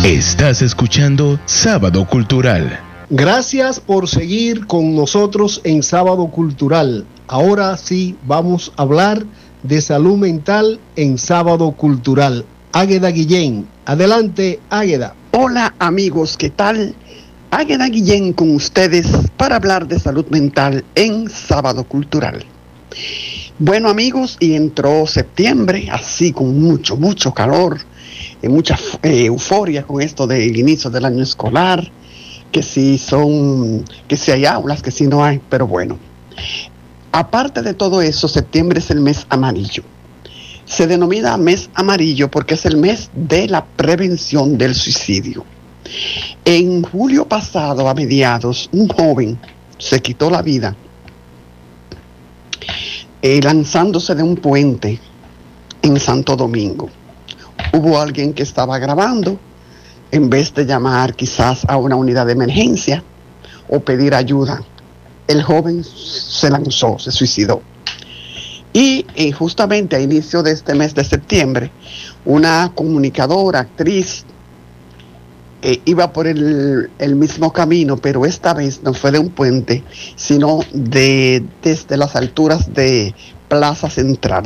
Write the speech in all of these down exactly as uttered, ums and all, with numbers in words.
Estás escuchando Sábado Cultural. Gracias por seguir con nosotros en Sábado Cultural. Ahora sí vamos a hablar de salud mental en Sábado Cultural. Águeda Guillén. Adelante, Águeda. Hola amigos, ¿qué tal? Águeda Guillén con ustedes para hablar de salud mental en Sábado Cultural. Bueno amigos, y entró septiembre, así con mucho, mucho calor, y mucha eh, euforia con esto del inicio del año escolar, que si son, que si hay aulas, que si no hay, pero bueno. Aparte de todo eso, septiembre es el mes amarillo. Se denomina mes amarillo porque es el mes de la prevención del suicidio. En julio pasado, a mediados, un joven se quitó la vida eh, lanzándose de un puente en Santo Domingo. Hubo alguien que estaba grabando, en vez de llamar quizás a una unidad de emergencia o pedir ayuda, el joven se lanzó, se suicidó. Y eh, justamente a inicio de este mes de septiembre, una comunicadora, actriz, eh, iba por el, el mismo camino, pero esta vez no fue de un puente, sino de, desde las alturas de Plaza Central.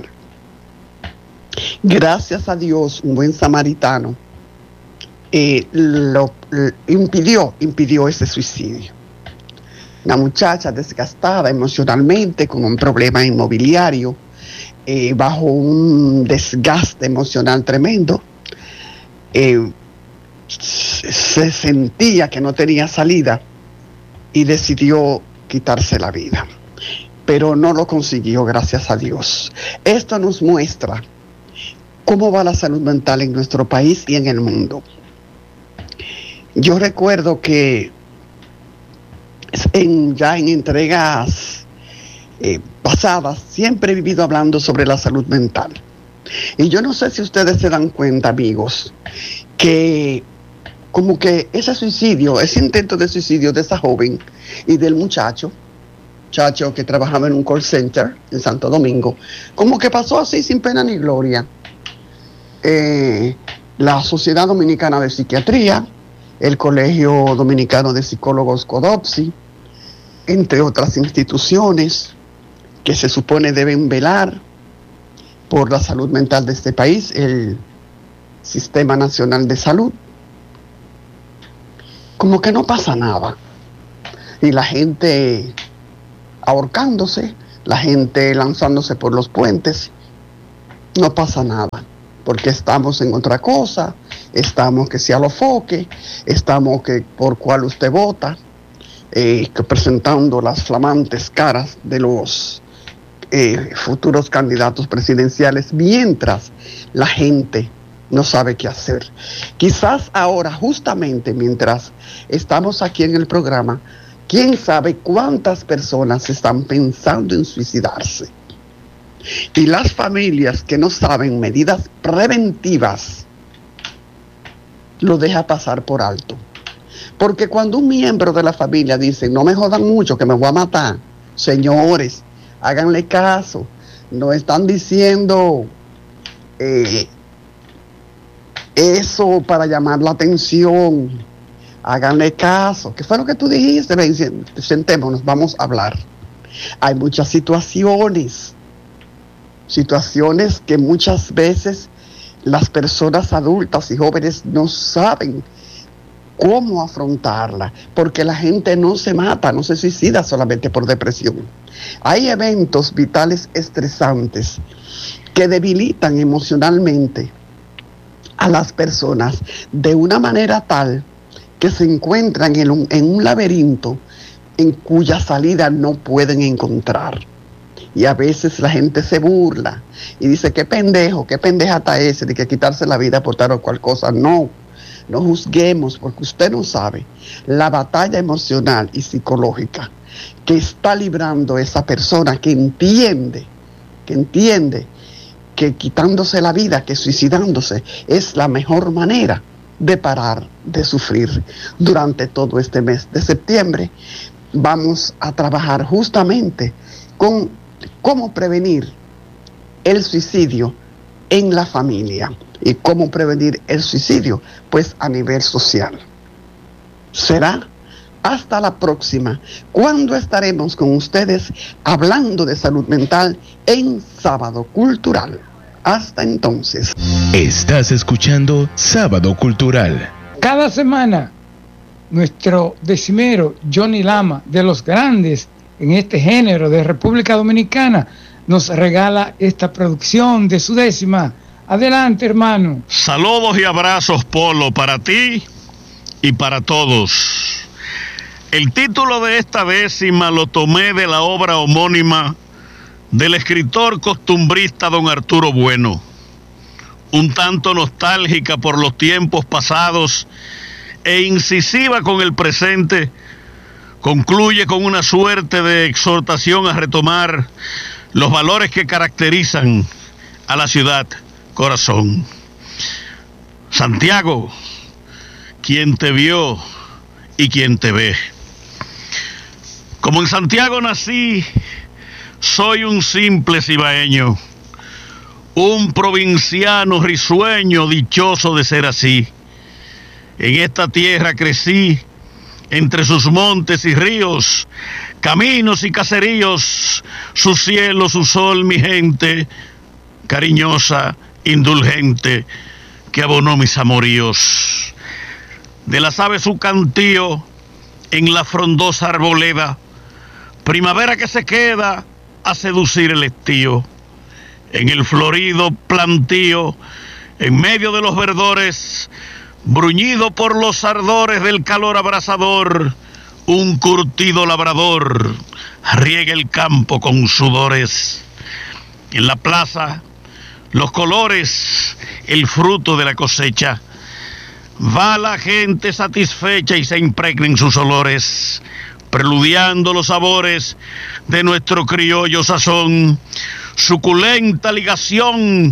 Gracias a Dios, un buen samaritano eh, lo, lo impidió, impidió ese suicidio. Una muchacha desgastada emocionalmente, con un problema inmobiliario, eh, bajo un desgaste emocional tremendo, eh, se sentía que no tenía salida y decidió quitarse la vida. Pero no lo consiguió, gracias a Dios. Esto nos muestra cómo va la salud mental en nuestro país y en el mundo. Yo recuerdo que en, ya en entregas eh, pasadas siempre he vivido hablando sobre la salud mental. Y yo no sé si ustedes se dan cuenta, amigos, que como que ese suicidio, ese intento de suicidio de esa joven y del muchacho, muchacho que trabajaba en un call center en Santo Domingo, como que pasó así sin pena ni gloria. Eh, la Sociedad Dominicana de Psiquiatría, el Colegio Dominicano de Psicólogos CODOPSI, entre otras instituciones que se supone deben velar por la salud mental de este país, el Sistema Nacional de Salud, como que no pasa nada. Y la gente ahorcándose, la gente lanzándose por los puentes, no pasa nada. Porque estamos en otra cosa, estamos que sea lo foque, estamos que por cuál usted vota, eh, que presentando las flamantes caras de los eh, futuros candidatos presidenciales, mientras la gente no sabe qué hacer. Quizás ahora, justamente mientras estamos aquí en el programa, quién sabe cuántas personas están pensando en suicidarse. Y las familias que no saben medidas preventivas lo deja pasar por alto. Porque cuando un miembro de la familia dice, no me jodan mucho que me voy a matar, señores, háganle caso. No están diciendo eh, eso para llamar la atención. Háganle caso. ¿Qué fue lo que tú dijiste? Ven, sentémonos, vamos a hablar. Hay muchas situaciones. Situaciones que muchas veces las personas adultas y jóvenes no saben cómo afrontarla, porque la gente no se mata, no se suicida solamente por depresión. Hay eventos vitales estresantes que debilitan emocionalmente a las personas de una manera tal que se encuentran en un, en un laberinto en cuya salida no pueden encontrar. Y a veces la gente se burla y dice, qué pendejo, qué pendeja está ese de que quitarse la vida por tal o cual cosa. No, no juzguemos, porque usted no sabe la batalla emocional y psicológica que está librando esa persona que entiende, que entiende que quitándose la vida, que suicidándose es la mejor manera de parar de sufrir. Durante todo este mes de septiembre vamos a trabajar justamente con cómo prevenir el suicidio en la familia. ¿Y cómo prevenir el suicidio? Pues a nivel social. Será hasta la próxima, cuando estaremos con ustedes hablando de salud mental en Sábado Cultural. Hasta entonces. Estás escuchando Sábado Cultural. Cada semana, nuestro decimero Johnny Lama, de los grandes en este género de República Dominicana, nos regala esta producción de su décima. Adelante, hermano. Saludos y abrazos, Polo, para ti y para todos. El título de esta décima lo tomé de la obra homónima del escritor costumbrista don Arturo Bueno, un tanto nostálgica por los tiempos pasados e incisiva con el presente. Concluye con una suerte de exhortación a retomar los valores que caracterizan a la ciudad corazón. Santiago, quien te vio y quien te ve. Como en Santiago nací, soy un simple cibaeño, un provinciano risueño, dichoso de ser así. En esta tierra crecí, entre sus montes y ríos, caminos y caseríos, su cielo, su sol, mi gente, cariñosa, indulgente, que abonó mis amoríos. De las aves su cantío, en la frondosa arboleda, primavera que se queda a seducir el estío. En el florido plantío, en medio de los verdores, bruñido por los ardores del calor abrasador, un curtido labrador riega el campo con sudores. En la plaza, los colores, el fruto de la cosecha. Va la gente satisfecha y se impregna en sus olores, preludiando los sabores de nuestro criollo sazón, suculenta ligación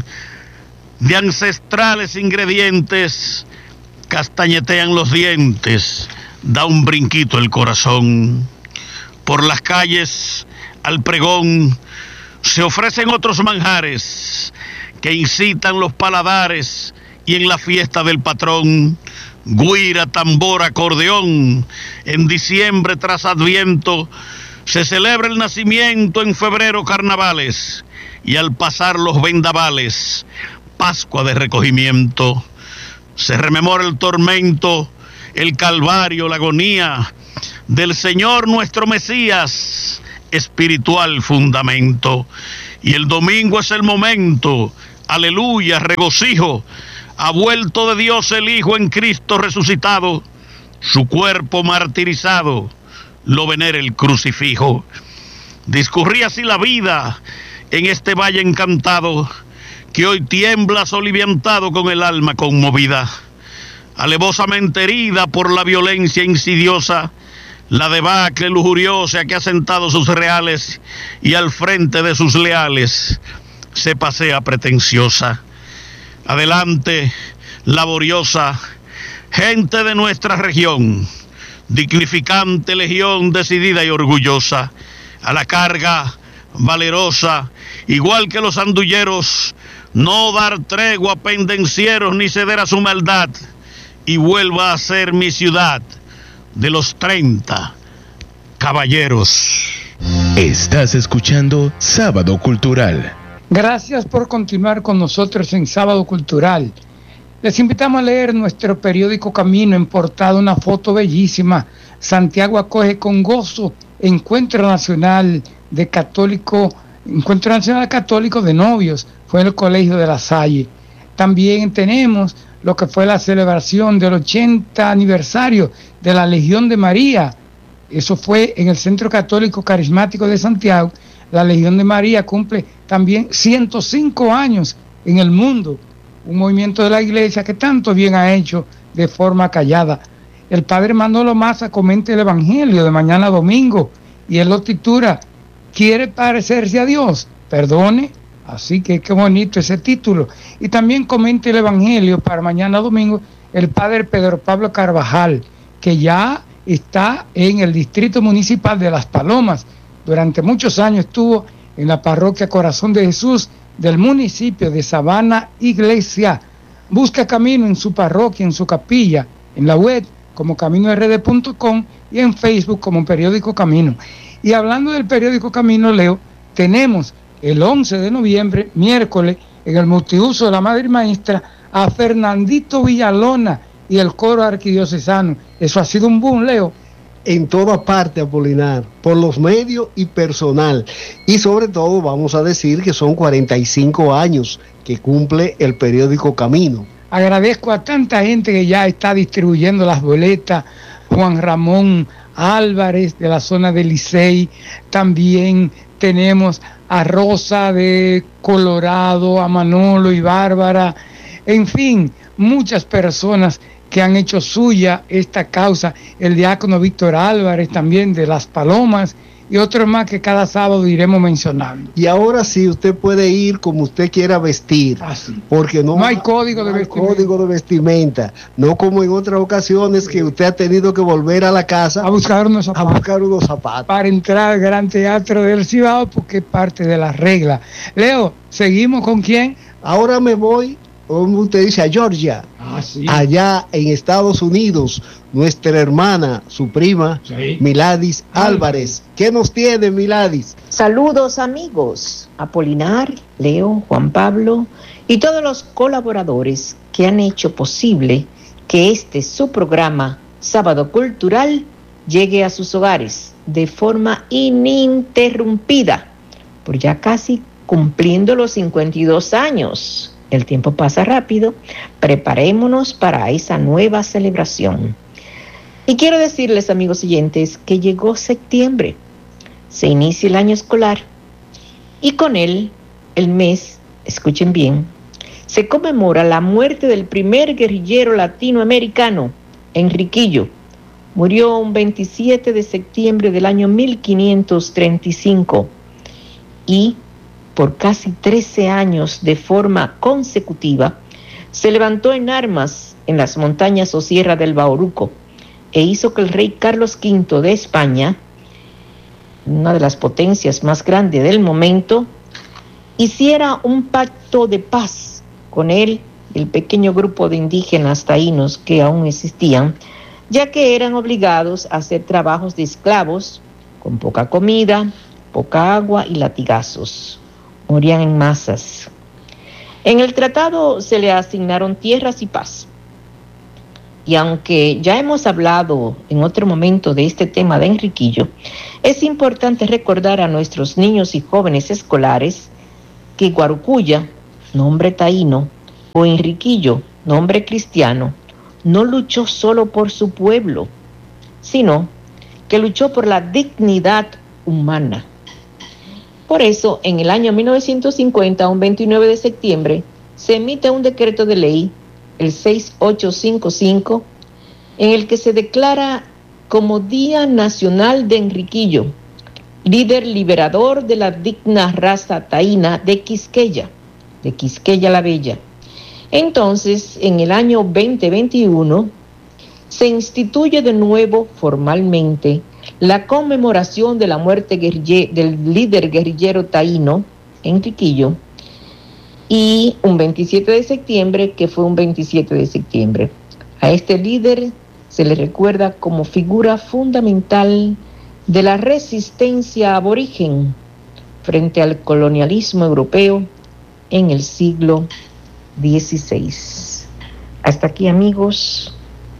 de ancestrales ingredientes, castañetean los dientes, da un brinquito el corazón. Por las calles, al pregón, se ofrecen otros manjares que incitan los paladares, y en la fiesta del patrón, güira, tambor, acordeón, en diciembre tras Adviento, se celebra el nacimiento, en febrero carnavales, y al pasar los vendavales, Pascua de recogimiento. Se rememora el tormento, el calvario, la agonía del Señor nuestro Mesías, espiritual fundamento. Y el domingo es el momento, aleluya, regocijo, ha vuelto de Dios el Hijo en Cristo resucitado, su cuerpo martirizado, lo venera el crucifijo. Discurría así la vida en este valle encantado, que hoy tiembla soliviantado con el alma conmovida, alevosamente herida por la violencia insidiosa, la debacle lujuriosa que ha sentado sus reales, y al frente de sus leales se pasea pretenciosa. Adelante, laboriosa, gente de nuestra región, dignificante legión decidida y orgullosa, a la carga, valerosa, igual que los andulleros, no dar tregua a pendencieros ni ceder a su maldad, y vuelva a ser mi ciudad de los treinta caballeros. Estás escuchando Sábado Cultural. Gracias por continuar con nosotros en Sábado Cultural. Les invitamos a leer nuestro periódico Camino, en portada una foto bellísima. Santiago acoge con gozo Encuentro Nacional de Católico, Encuentro Nacional Católico de Novios, fue en el Colegio de La Salle. También tenemos lo que fue la celebración del ochenta aniversario de la Legión de María. Eso fue en el Centro Católico Carismático de Santiago. La Legión de María cumple también ciento cinco años en el mundo, un movimiento de la iglesia que tanto bien ha hecho de forma callada. El padre Manolo Maza comenta el Evangelio de mañana domingo y él lo titula ¿Quiere parecerse a Dios? Perdone. Así que qué bonito ese título. Y también comenta el Evangelio para mañana domingo el padre Pedro Pablo Carvajal, que ya está en el distrito municipal de Las Palomas. Durante muchos años estuvo en la parroquia Corazón de Jesús del municipio de Sabana Iglesia. Busca Camino en su parroquia, en su capilla, en la web como camino r d punto com y en Facebook como Periódico Camino. Y hablando del Periódico Camino, Leo, tenemos el once de noviembre, miércoles, en el multiuso de la Madre Maestra, a Fernandito Villalona y el coro arquidiocesano. Eso ha sido un boom, Leo. En toda parte, Apolinar, por los medios y personal. Y sobre todo vamos a decir que son cuarenta y cinco años que cumple el Periódico Camino. Agradezco a tanta gente que ya está distribuyendo las boletas. Juan Ramón Álvarez de la zona de Licey, también tenemos a Rosa de Colorado, a Manolo y Bárbara, en fin, muchas personas que han hecho suya esta causa, el diácono Víctor Álvarez también de Las Palomas y otros más que cada sábado iremos mencionando. Y ahora sí, usted puede ir como usted quiera vestir, ah, sí. porque no, no hay código, no de, hay vestimenta. código de vestimenta, no como en otras ocasiones que usted ha tenido que volver a la casa a buscar unos zapatos, a buscar unos zapatos. para entrar al Gran Teatro del Cibao, porque es parte de las reglas. Leo, ¿seguimos con quién? Ahora me voy, como usted dice, a Georgia, ah, sí. allá en Estados Unidos, nuestra hermana, su prima, sí. Miladis Álvarez. ¿Qué nos tiene, Miladis? Saludos, amigos, Apolinar, Leo, Juan Pablo y todos los colaboradores que han hecho posible que este su programa Sábado Cultural llegue a sus hogares de forma ininterrumpida, por ya casi cumpliendo los cincuenta y dos años. El tiempo pasa rápido, preparémonos para esa nueva celebración. Y quiero decirles, amigos oyentes, que llegó septiembre, se inicia el año escolar y con él el mes, escuchen bien, se conmemora la muerte del primer guerrillero latinoamericano, Enriquillo. Murió un veintisiete de septiembre del año mil quinientos treinta y cinco y por casi trece años de forma consecutiva se levantó en armas en las montañas o sierra del Bauruco e hizo que el rey Carlos quinto de España, una de las potencias más grandes del momento, hiciera un pacto de paz con él y el pequeño grupo de indígenas taínos que aún existían, ya que eran obligados a hacer trabajos de esclavos con poca comida, poca agua y latigazos. Morían en masas. En el tratado se le asignaron tierras y paz. Y aunque ya hemos hablado en otro momento de este tema de Enriquillo, es importante recordar a nuestros niños y jóvenes escolares que Guarucuya, nombre taíno, o Enriquillo, nombre cristiano, no luchó solo por su pueblo, sino que luchó por la dignidad humana. Por eso, en el año mil novecientos cincuenta, un veintinueve de septiembre, se emite un decreto de ley, el seis mil ochocientos cincuenta y cinco, en el que se declara como Día Nacional de Enriquillo, líder liberador de la digna raza taína de Quisqueya, de Quisqueya la Bella. Entonces, en el año veinte veintiuno, se instituye de nuevo formalmente la conmemoración de la muerte guerrille- del líder guerrillero taíno, Enriquillo, y un veintisiete de septiembre, que fue un veintisiete de septiembre. A este líder se le recuerda como figura fundamental de la resistencia aborigen frente al colonialismo europeo en el siglo dieciséis. Hasta aquí, amigos,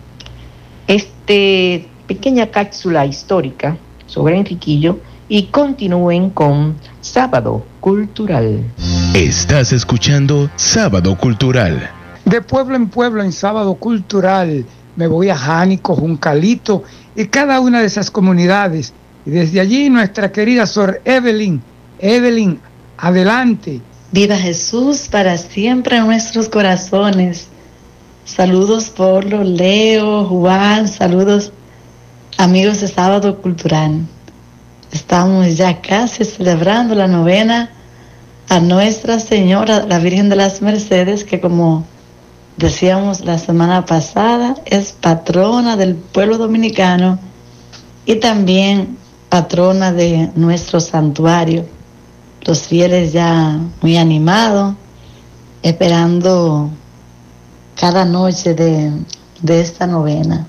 este pequeña cápsula histórica sobre Enriquillo, y continúen con Sábado Cultural. Estás escuchando Sábado Cultural. De pueblo en pueblo en Sábado Cultural me voy a Jánico, Juncalito y cada una de esas comunidades. Y desde allí nuestra querida Sor Evelyn. Evelyn, adelante. Viva Jesús para siempre en nuestros corazones. Saludos por lo Leo, Juan, saludos amigos de Sábado Cultural. Estamos ya casi celebrando la novena a Nuestra Señora, la Virgen de las Mercedes, que como decíamos la semana pasada, es patrona del pueblo dominicano y también patrona de nuestro santuario. Los fieles ya muy animados, esperando cada noche de, de esta novena.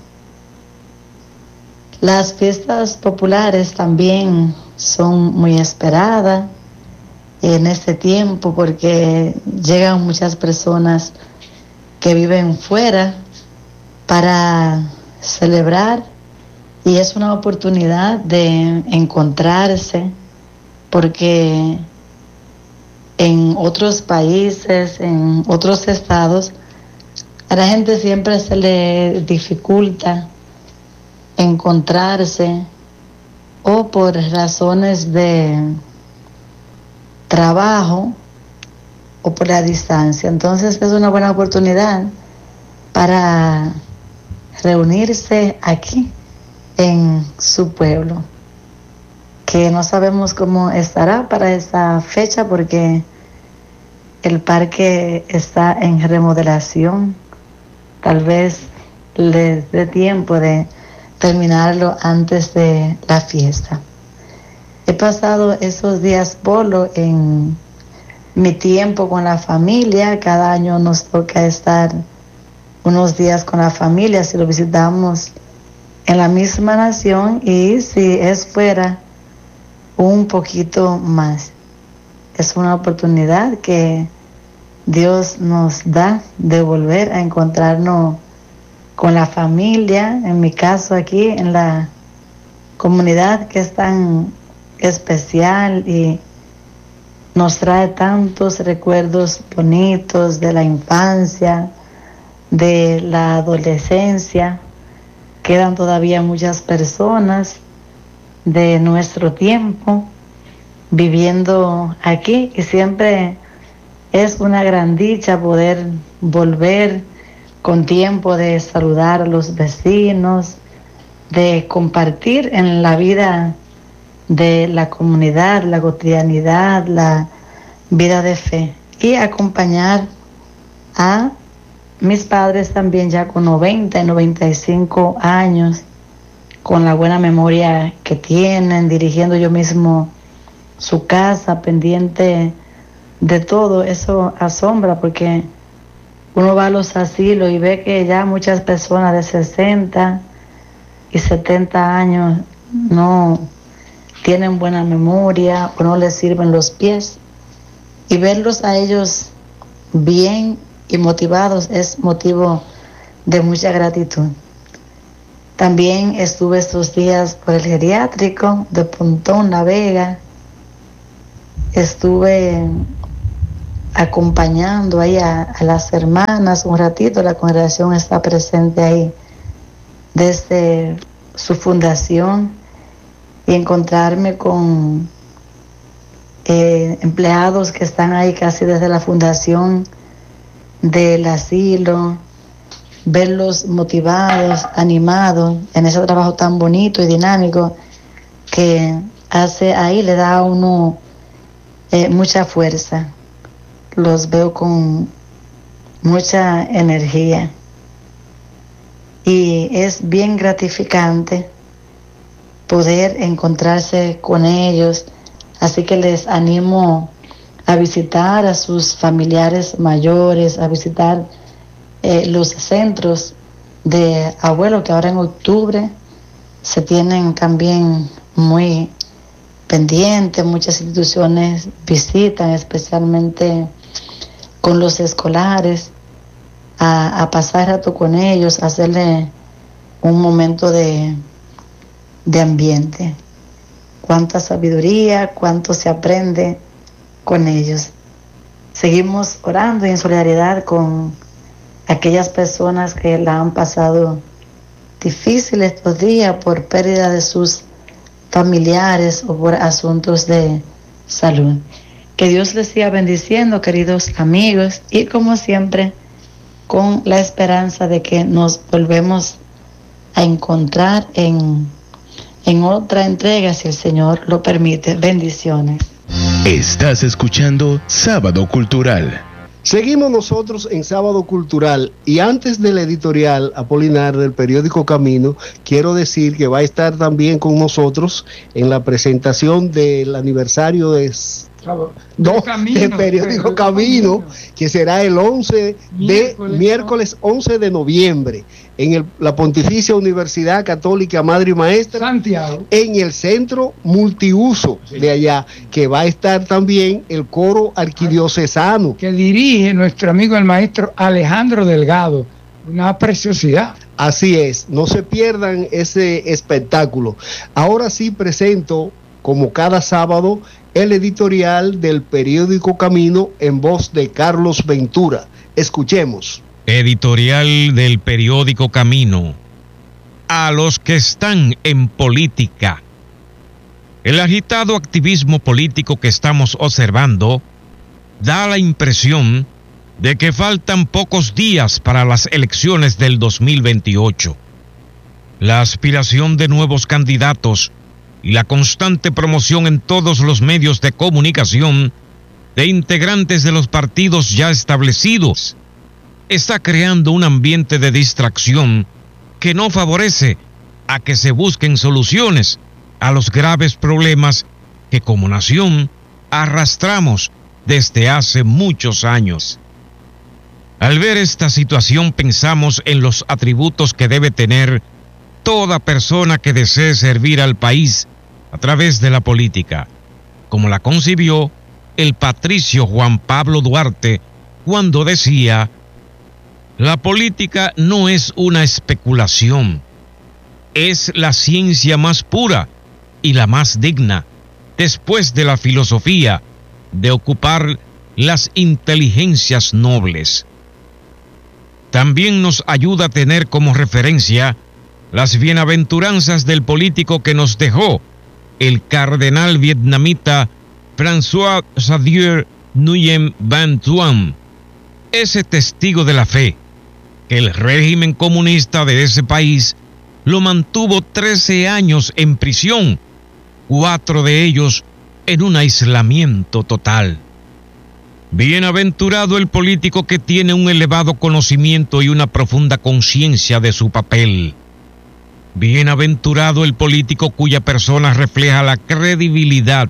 Las fiestas populares también son muy esperadas en este tiempo porque llegan muchas personas que viven fuera para celebrar, y es una oportunidad de encontrarse porque en otros países, en otros estados, a la gente siempre se le dificulta encontrarse, o por razones de trabajo o por la distancia. Entonces es una buena oportunidad para reunirse aquí en su pueblo, que no sabemos cómo estará para esa fecha porque el parque está en remodelación. Tal vez les dé tiempo de terminarlo antes de la fiesta. He pasado esos días polo en mi tiempo con la familia. Cada año nos toca estar unos días con la familia si lo visitamos en la misma nación, y si es fuera, un poquito más. Es una oportunidad que Dios nos da de volver a encontrarnos con la familia, en mi caso aquí en la comunidad que es tan especial y nos trae tantos recuerdos bonitos de la infancia, de la adolescencia. Quedan todavía muchas personas de nuestro tiempo viviendo aquí, y siempre es una gran dicha poder volver con tiempo de saludar a los vecinos, de compartir en la vida de la comunidad, la cotidianidad, la vida de fe, y acompañar a mis padres también ya con noventa y noventa y cinco años, con la buena memoria que tienen, dirigiendo yo mismo su casa, pendiente de todo. Eso asombra porque uno va a los asilos y ve que ya muchas personas de sesenta y setenta años no tienen buena memoria o no les sirven los pies, y verlos a ellos bien y motivados es motivo de mucha gratitud. También estuve estos días por el geriátrico de Pontón La Vega. Estuve acompañando ahí a, a las hermanas un ratito. La congregación está presente ahí desde su fundación, y encontrarme con eh, empleados que están ahí casi desde la fundación del asilo, verlos motivados, animados en ese trabajo tan bonito y dinámico que hace ahí, le da a uno eh, mucha fuerza. Los veo con mucha energía y es bien gratificante poder encontrarse con ellos, así que les animo a visitar a sus familiares mayores, a visitar eh, los centros de abuelos que ahora en octubre se tienen también muy pendientes. Muchas instituciones visitan, especialmente con los escolares, a, a pasar rato con ellos, a hacerle un momento de, de ambiente. Cuánta sabiduría, cuánto se aprende con ellos. Seguimos orando y en solidaridad con aquellas personas que la han pasado difícil estos días por pérdida de sus familiares o por asuntos de salud. Que Dios les siga bendiciendo, queridos amigos, y como siempre, con la esperanza de que nos volvemos a encontrar en, en otra entrega, si el Señor lo permite. Bendiciones. Estás escuchando Sábado Cultural. Seguimos nosotros en Sábado Cultural, y antes del editorial Apolinar del periódico Camino, quiero decir que va a estar también con nosotros en la presentación del aniversario de sábado. No, Camino, el periódico el Camino, Camino, que será el once Miércoles, de miércoles once de noviembre en el, la Pontificia Universidad Católica Madre y Maestra, Santiago, en el centro multiuso sí. de allá, que va a estar también el coro arquidiocesano que dirige nuestro amigo el maestro Alejandro Delgado, una preciosidad. Así es, no se pierdan ese espectáculo. Ahora sí presento, como cada sábado, el editorial del periódico Camino en voz de Carlos Ventura. Escuchemos. Editorial del periódico Camino. A los que están en política. El agitado activismo político que estamos observando da la impresión de que faltan pocos días para las elecciones del dos mil veintiocho. La aspiración de nuevos candidatos y la constante promoción en todos los medios de comunicación de integrantes de los partidos ya establecidos está creando un ambiente de distracción que no favorece a que se busquen soluciones a los graves problemas que como nación arrastramos desde hace muchos años. Al ver esta situación pensamos en los atributos que debe tener toda persona que desee servir al país a través de la política, como la concibió el patricio Juan Pablo Duarte cuando decía: la política no es una especulación, es la ciencia más pura y la más digna, después de la filosofía, de ocupar las inteligencias nobles. También nos ayuda a tener como referencia las bienaventuranzas del político que nos dejó el cardenal vietnamita François Xavier Nguyen Van Thuan, ese testigo de la fe, que el régimen comunista de ese país lo mantuvo trece años en prisión, cuatro de ellos en un aislamiento total. Bienaventurado el político que tiene un elevado conocimiento y una profunda conciencia de su papel. Bienaventurado el político cuya persona refleja la credibilidad.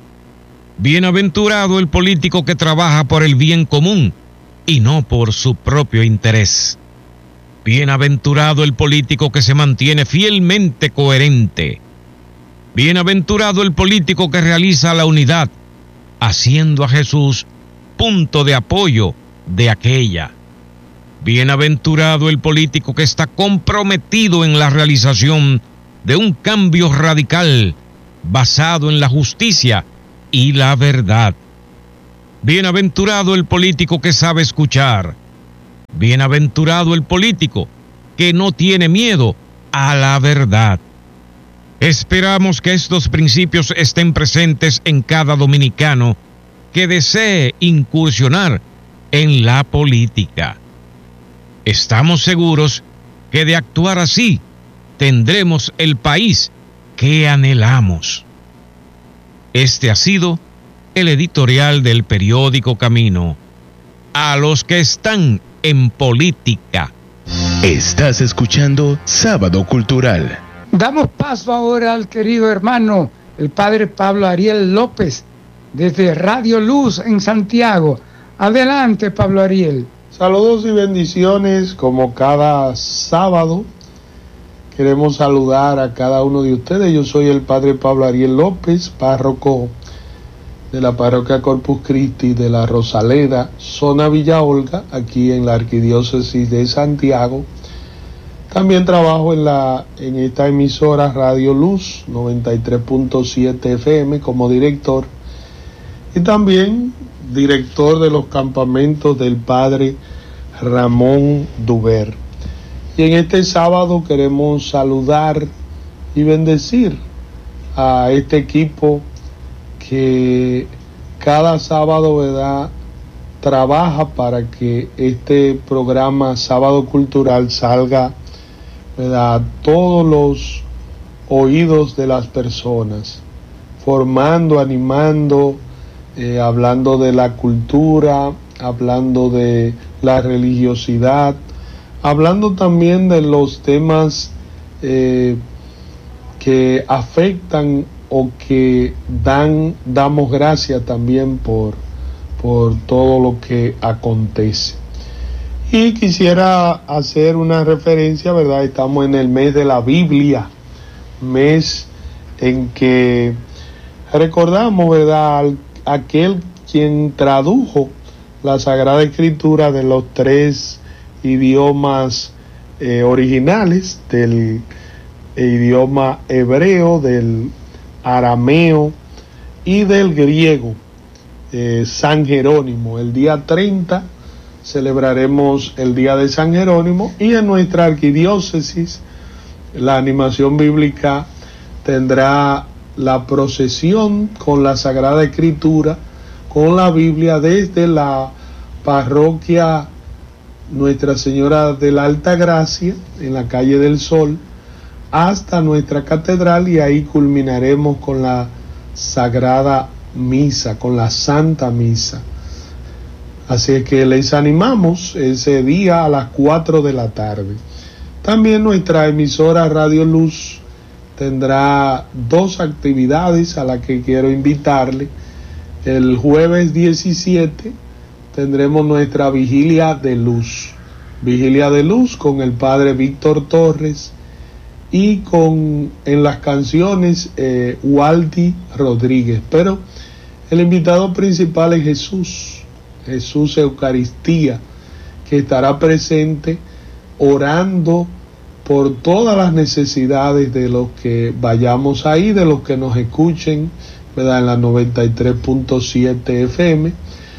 Bienaventurado el político que trabaja por el bien común y no por su propio interés. Bienaventurado el político que se mantiene fielmente coherente. Bienaventurado el político que realiza la unidad, haciendo a Jesús punto de apoyo de aquella. Bienaventurado el político que está comprometido en la realización de un cambio radical basado en la justicia y la verdad. Bienaventurado el político que sabe escuchar. Bienaventurado el político que no tiene miedo a la verdad. Esperamos que estos principios estén presentes en cada dominicano que desee incursionar en la política. Estamos seguros que de actuar así tendremos el país que anhelamos. Este ha sido el editorial del periódico Camino. A los que están en política. Estás escuchando Sábado Cultural. Damos paso ahora al querido hermano, el padre Pablo Ariel López, desde Radio Luz en Santiago. Adelante, Pablo Ariel. Saludos y bendiciones, como cada sábado. Queremos saludar a cada uno de ustedes. Yo soy el padre Pablo Ariel López, párroco de la parroquia Corpus Christi de la Rosaleda, zona Villa Olga, aquí en la arquidiócesis de Santiago. También trabajo en la en esta emisora Radio Luz noventa y tres punto siete F M como director, y también director de los campamentos del padre Ramón Duber. Y en este sábado queremos saludar y bendecir a este equipo que cada sábado, ¿verdad?, trabaja para que este programa Sábado Cultural salga, ¿verdad?, a todos los oídos de las personas, formando, animando, eh, hablando de la cultura, hablando de la religiosidad, hablando también de los temas eh, que afectan o que dan, damos gracias también por, por todo lo que acontece. Y quisiera hacer una referencia, ¿verdad? Estamos en el mes de la Biblia, mes en que recordamos, ¿verdad?, aquel quien tradujo la Sagrada Escritura de los tres idiomas eh, originales, del idioma hebreo, del arameo y del griego, eh, San Jerónimo. El día treinta celebraremos el día de San Jerónimo, y en nuestra arquidiócesis la animación bíblica tendrá la procesión con la Sagrada Escritura, con la Biblia, desde la parroquia Nuestra Señora de la Alta Gracia en la calle del Sol hasta nuestra catedral, y ahí culminaremos con la Sagrada Misa, con la Santa Misa. Así es que les animamos ese día a las cuatro de la tarde. También nuestra emisora Radio Luz tendrá dos actividades a las que quiero invitarle. El jueves diecisiete tendremos nuestra Vigilia de Luz. Vigilia de Luz con el Padre Víctor Torres y con en las canciones eh, Waldi Rodríguez. Pero el invitado principal es Jesús. Jesús Eucaristía, que estará presente orando por todas las necesidades de los que vayamos ahí, de los que nos escuchen, ¿verdad?, en la noventa y tres punto siete F M.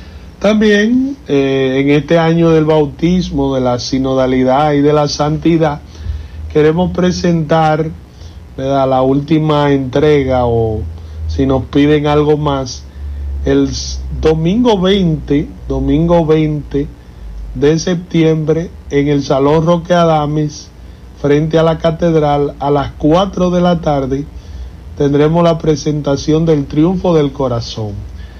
También eh, en este año del bautismo, de la sinodalidad y de la santidad, queremos presentar, ¿verdad?, la última entrega, o si nos piden algo más, el domingo veinte, domingo veinte de septiembre, en el Salón Roque Adames, frente a la catedral, a las cuatro de la tarde, tendremos la presentación del Triunfo del Corazón,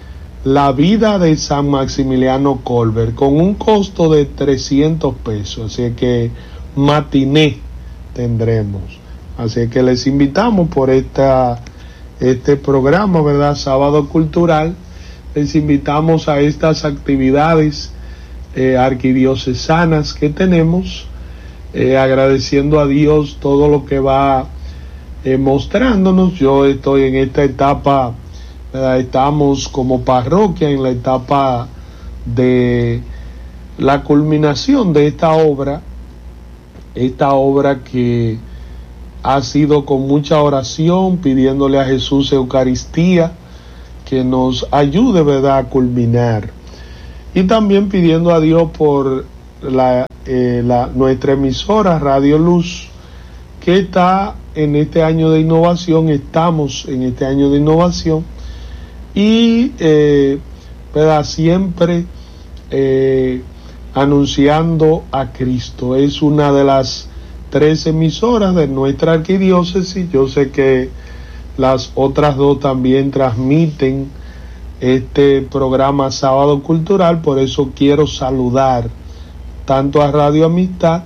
la vida de San Maximiliano Kolbe, con un costo de trescientos pesos, así que matiné tendremos. Así que les invitamos por esta, este programa, ¿verdad?, Sábado Cultural. Les invitamos a estas actividades eh, arquidiocesanas que tenemos, eh, agradeciendo a Dios todo lo que va eh, mostrándonos. Yo estoy en esta etapa, ¿verdad?, estamos como parroquia en la etapa de la culminación de esta obra, esta obra que ha sido con mucha oración, pidiéndole a Jesús Eucaristía que nos ayude, ¿verdad?, a culminar, y también pidiendo a Dios por la, eh, la nuestra emisora Radio Luz, que está en este año de innovación, estamos en este año de innovación, y eh, ¿verdad?, siempre eh, anunciando a Cristo. Es una de las tres emisoras de nuestra arquidiócesis. Yo sé que las otras dos también transmiten este programa Sábado Cultural, por eso quiero saludar tanto a Radio Amistad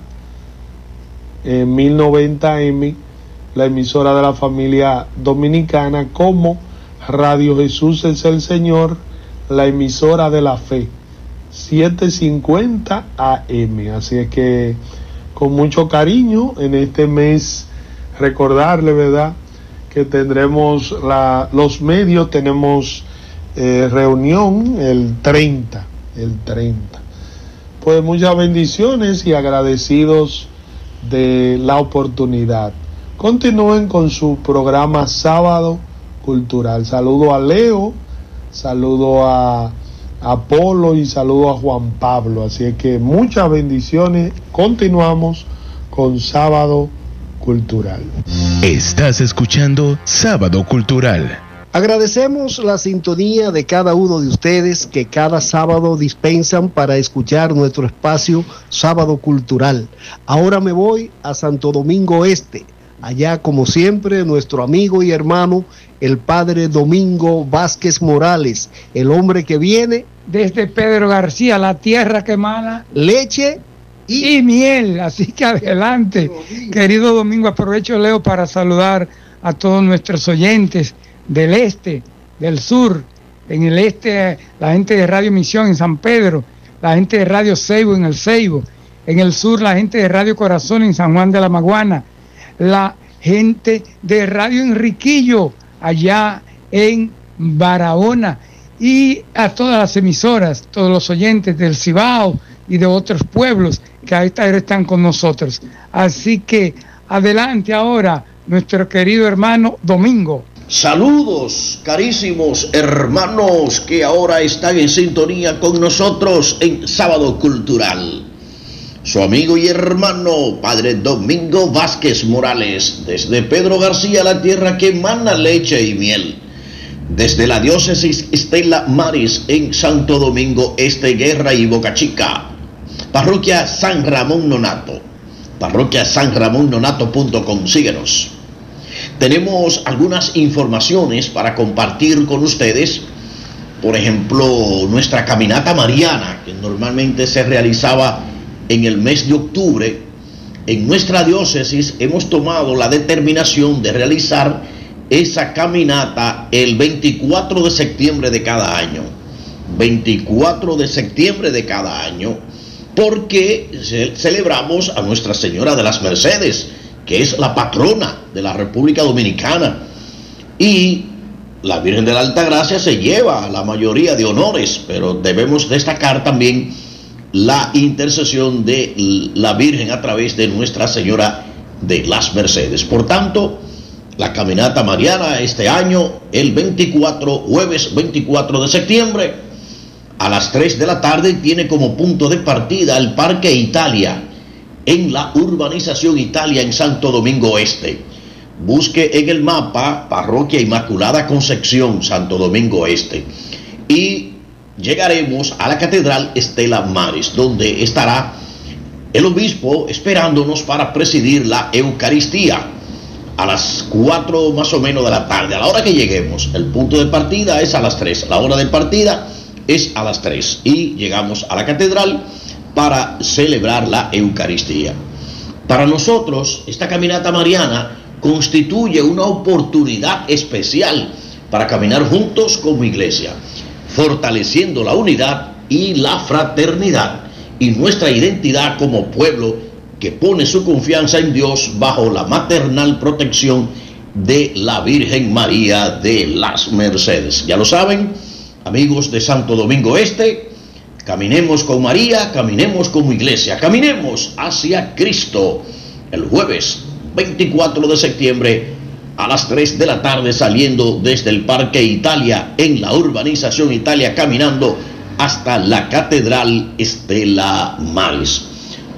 en mil noventa M, la emisora de la familia dominicana, como Radio Jesús es el Señor, la emisora de la fe, setecientos cincuenta A M. Así es que con mucho cariño en este mes recordarle, ¿verdad?, que tendremos la, los medios, tenemos eh, reunión el treinta, el treinta. Pues muchas bendiciones y agradecidos de la oportunidad. Continúen con su programa Sábado Cultural. Saludo a Leo, saludo a Apolo y saludo a Juan Pablo. Así es que muchas bendiciones. Continuamos con Sábado Cultural. Estás escuchando Sábado Cultural. Agradecemos la sintonía de cada uno de ustedes que cada sábado dispensan para escuchar nuestro espacio Sábado Cultural. Ahora me voy a Santo Domingo Este. Allá, como siempre, nuestro amigo y hermano, el padre Domingo Vázquez Morales, el hombre que viene desde Pedro García, la tierra que emana leche y, y miel. Así que adelante, querido Domingo. Aprovecho, Leo, para saludar a todos nuestros oyentes del este, del sur, en el este la gente de Radio Misión en San Pedro, la gente de Radio Ceibo en el Ceibo, en el sur la gente de Radio Corazón en San Juan de la Maguana, la gente de Radio Enriquillo allá en Barahona, y a todas las emisoras, todos los oyentes del Cibao y de otros pueblos que a esta hora están con nosotros. Así que adelante ahora nuestro querido hermano Domingo. Saludos, carísimos hermanos que ahora están en sintonía con nosotros en Sábado Cultural. Su amigo y hermano, Padre Domingo Vázquez Morales, desde Pedro García, la tierra que emana leche y miel. Desde la diócesis Estela Maris en Santo Domingo Este, Guerra y Boca Chica. Parroquia San Ramón Nonato. Parroquia san ramón nonato punto com. Síguenos. Tenemos algunas informaciones para compartir con ustedes. Por ejemplo, nuestra caminata mariana, que normalmente se realizaba en el mes de octubre. En nuestra diócesis hemos tomado la determinación de realizar esa caminata el veinticuatro de septiembre de cada año. veinticuatro de septiembre de cada año, porque celebramos a Nuestra Señora de las Mercedes, que es la patrona de la República Dominicana, y la Virgen de la Altagracia se lleva la mayoría de honores, pero debemos destacar también la intercesión de la Virgen a través de Nuestra Señora de las Mercedes. Por tanto, la caminata mariana este año, el veinticuatro, jueves veinticuatro de septiembre, a las tres de la tarde, tiene como punto de partida el Parque Italia, en la urbanización Italia en Santo Domingo Este. Busque en el mapa Parroquia Inmaculada Concepción, Santo Domingo Este, y llegaremos a la Catedral Estela Maris, donde estará el obispo esperándonos para presidir la Eucaristía a las cuatro más o menos de la tarde, a la hora que lleguemos. El punto de partida es a las tres, la hora de partida es a las tres, y llegamos a la catedral para celebrar la Eucaristía. Para nosotros, esta caminata mariana constituye una oportunidad especial para caminar juntos como iglesia, fortaleciendo la unidad y la fraternidad y nuestra identidad como pueblo que pone su confianza en Dios bajo la maternal protección de la Virgen María de las Mercedes. Ya lo saben, amigos de Santo Domingo Este, caminemos con María, caminemos como iglesia, caminemos hacia Cristo. El jueves veinticuatro de septiembre a las tres de la tarde, saliendo desde el Parque Italia en la urbanización Italia, caminando hasta la Catedral Estela Maris.